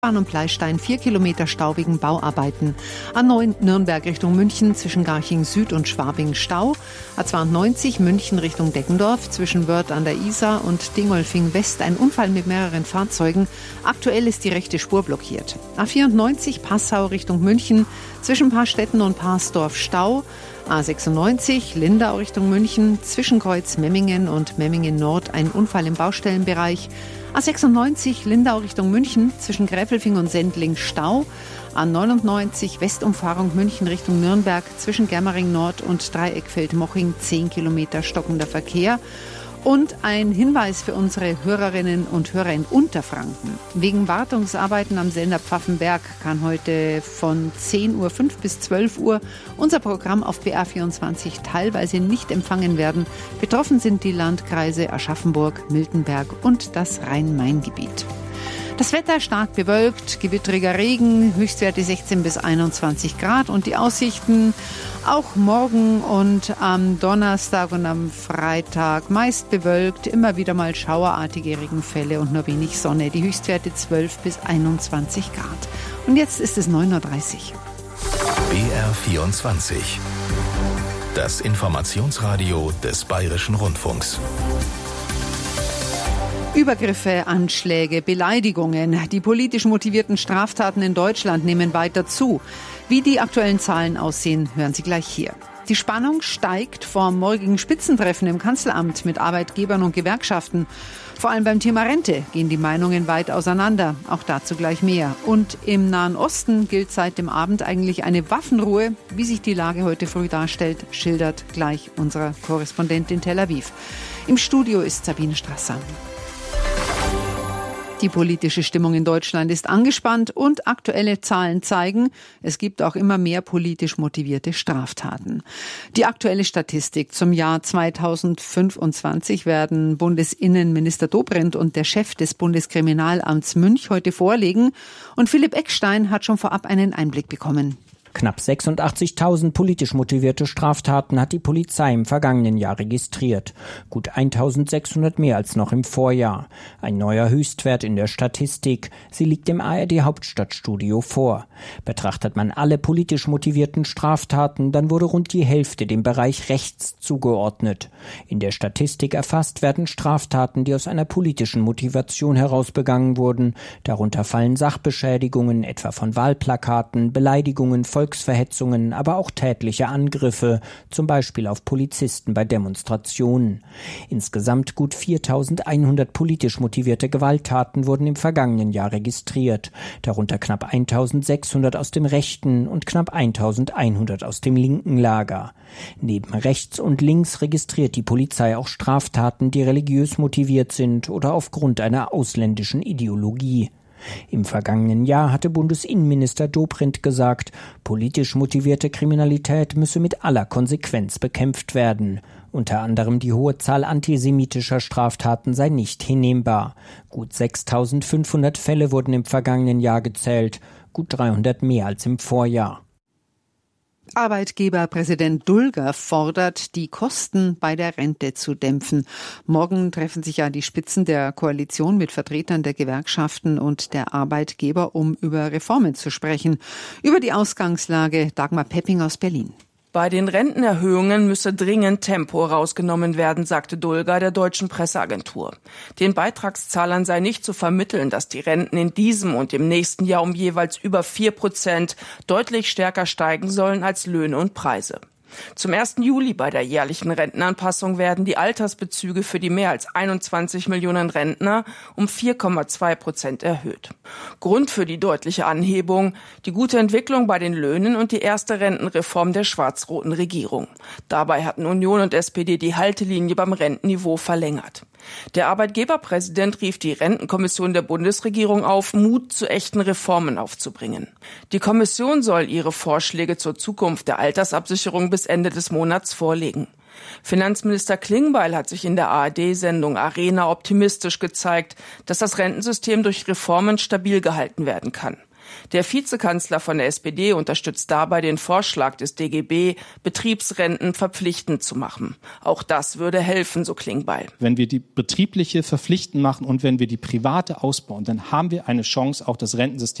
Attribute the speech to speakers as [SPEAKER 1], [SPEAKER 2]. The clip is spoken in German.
[SPEAKER 1] Bahn und Pleistein 4 Kilometer Stau wegen Bauarbeiten. A9 Nürnberg Richtung München zwischen Garching Süd und Schwabing Stau. A92 München Richtung Deggendorf zwischen Wörth an der Isar und Dingolfing West ein Unfall mit mehreren Fahrzeugen. Aktuell ist die rechte Spur blockiert. A94 Passau Richtung München zwischen Paarstetten und Parsdorf Stau. A96 Lindau Richtung München zwischen Kreuz Memmingen und Memmingen Nord ein Unfall im Baustellenbereich. A96 Lindau Richtung München zwischen Gräfelfing und Sendling Stau. A99 Westumfahrung München Richtung Nürnberg zwischen Germering Nord und Dreieckfeld-Moching 10 Kilometer stockender Verkehr. Und ein Hinweis für unsere Hörerinnen und Hörer in Unterfranken. Wegen Wartungsarbeiten am Sender Pfaffenberg kann heute von 10.05 Uhr bis 12 Uhr unser Programm auf BR24 teilweise nicht empfangen werden. Betroffen sind die Landkreise Aschaffenburg, Miltenberg und das Rhein-Main-Gebiet. Das Wetter stark bewölkt, gewitteriger Regen, Höchstwerte 16 bis 21 Grad und die Aussichten auch morgen und am Donnerstag und am Freitag meist bewölkt, immer wieder mal schauerartige Regenfälle und nur wenig Sonne. Die Höchstwerte 12 bis 21 Grad. Und jetzt ist es 9.30 Uhr.
[SPEAKER 2] BR24. Das Informationsradio des Bayerischen Rundfunks.
[SPEAKER 1] Übergriffe, Anschläge, Beleidigungen, die politisch motivierten Straftaten in Deutschland nehmen weiter zu. Wie die aktuellen Zahlen aussehen, hören Sie gleich hier. Die Spannung steigt vor morgigen Spitzentreffen im Kanzleramt mit Arbeitgebern und Gewerkschaften. Vor allem beim Thema Rente gehen die Meinungen weit auseinander. Auch dazu gleich mehr. Und im Nahen Osten gilt seit dem Abend eigentlich eine Waffenruhe. Wie sich die Lage heute früh darstellt, schildert gleich unser Korrespondent in Tel Aviv. Im Studio ist Sabine Strasser. Die politische Stimmung in Deutschland ist angespannt und aktuelle Zahlen zeigen, es gibt auch immer mehr politisch motivierte Straftaten. Die aktuelle Statistik zum Jahr 2025 werden Bundesinnenminister Dobrindt und der Chef des Bundeskriminalamts Münch heute vorlegen. Und Philipp Eckstein hat schon vorab einen Einblick bekommen.
[SPEAKER 3] Knapp 86.000 politisch motivierte Straftaten hat die Polizei im vergangenen Jahr registriert. Gut 1.600 mehr als noch im Vorjahr. Ein neuer Höchstwert in der Statistik. Sie liegt im ARD-Hauptstadtstudio vor. Betrachtet man alle politisch motivierten Straftaten, dann wurde rund die Hälfte dem Bereich rechts zugeordnet. In der Statistik erfasst werden Straftaten, die aus einer politischen Motivation heraus begangen wurden. Darunter fallen Sachbeschädigungen, etwa von Wahlplakaten, Beleidigungen, Volksverhetzungen, aber auch tätliche Angriffe, zum Beispiel auf Polizisten bei Demonstrationen. Insgesamt gut 4.100 politisch motivierte Gewalttaten wurden im vergangenen Jahr registriert, darunter knapp 1.600 aus dem rechten und knapp 1.100 aus dem linken Lager. Neben rechts und links registriert die Polizei auch Straftaten, die religiös motiviert sind oder aufgrund einer ausländischen Ideologie. Im vergangenen Jahr hatte Bundesinnenminister Dobrindt gesagt, politisch motivierte Kriminalität müsse mit aller Konsequenz bekämpft werden. Unter anderem die hohe Zahl antisemitischer Straftaten sei nicht hinnehmbar. Gut 6.500 Fälle wurden im vergangenen Jahr gezählt, gut 300 mehr als im Vorjahr.
[SPEAKER 1] Arbeitgeberpräsident Dulger fordert, die Kosten bei der Rente zu dämpfen. Morgen treffen sich ja die Spitzen der Koalition mit Vertretern der Gewerkschaften und der Arbeitgeber, um über Reformen zu sprechen. Über die Ausgangslage Dagmar Pepping aus Berlin.
[SPEAKER 4] Bei den Rentenerhöhungen müsse dringend Tempo rausgenommen werden, sagte Dulger der deutschen Presseagentur. Den Beitragszahlern sei nicht zu vermitteln, dass die Renten in diesem und im nächsten Jahr um jeweils über 4% deutlich stärker steigen sollen als Löhne und Preise. Zum 1. Juli bei der jährlichen Rentenanpassung werden die Altersbezüge für die mehr als 21 Millionen Rentner um 4,2% erhöht. Grund für die deutliche Anhebung: die gute Entwicklung bei den Löhnen und die erste Rentenreform der schwarz-roten Regierung. Dabei hatten Union und SPD die Haltelinie beim Rentenniveau verlängert. Der Arbeitgeberpräsident rief die Rentenkommission der Bundesregierung auf, Mut zu echten Reformen aufzubringen. Die Kommission soll ihre Vorschläge zur Zukunft der Altersabsicherung bis Ende des Monats vorlegen. Finanzminister Klingbeil hat sich in der ARD-Sendung Arena optimistisch gezeigt, dass das Rentensystem durch Reformen stabil gehalten werden kann. Der Vizekanzler von der SPD unterstützt dabei den Vorschlag des DGB, Betriebsrenten verpflichtend zu machen. Auch das würde helfen, so Klingbeil.
[SPEAKER 5] Wenn wir die betriebliche verpflichtend machen und wenn wir die private ausbauen, dann haben wir eine Chance, auch das Rentensystem